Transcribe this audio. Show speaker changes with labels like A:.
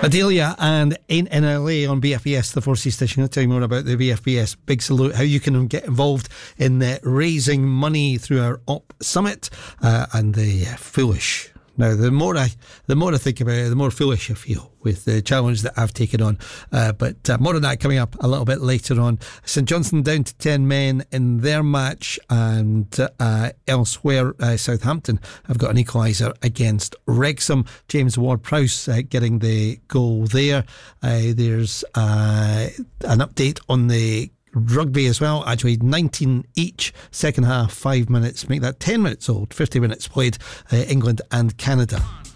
A: Adelia and Ain't in LA on BFBS, the 4C station. I'll tell you more about the BFBS Big Salute, how you can get involved in raising money through our OP Summit, and the foolish. Now, the more I think about it, the more foolish I feel with the challenge that I've taken on. But more on that coming up a little bit later on. St Johnstone down to 10 men in their match, and elsewhere, Southampton have got an equaliser against Wrexham. James Ward-Prowse getting the goal there. There's an update on the rugby as well. Actually 19 each, second half 5 minutes, make that 10 minutes old. 50 minutes played, England and Canada.